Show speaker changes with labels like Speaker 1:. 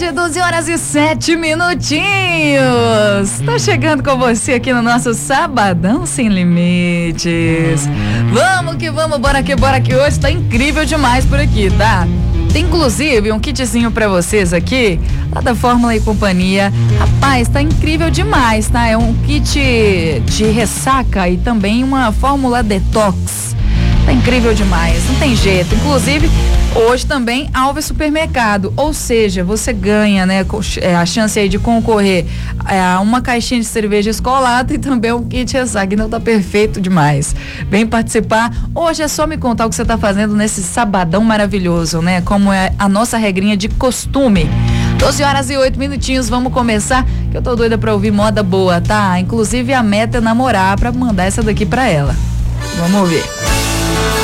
Speaker 1: 12 horas e 7 minutinhos. Tô chegando com você aqui no nosso Sabadão Sem Limites. Vamos que vamos, bora que hoje tá incrível demais por aqui, tá? Tem inclusive um kitzinho pra vocês aqui, lá da Fórmula e Companhia. Rapaz, tá incrível demais, tá? É um kit de ressaca e também uma fórmula detox. Tá incrível demais, não tem jeito. Inclusive, hoje também Alves Supermercado, ou seja, você ganha, né, a chance aí de concorrer a uma caixinha de cerveja Escolata e também um kit ressaca. Então tá perfeito demais. Vem participar. Hoje é só me contar o que você tá fazendo nesse sabadão maravilhoso, né? Como é a nossa regrinha de costume. 12 horas e 8 minutinhos, vamos começar, que eu tô doida pra ouvir moda boa, tá? Inclusive a meta é namorar pra mandar essa daqui pra ela. Vamos ver.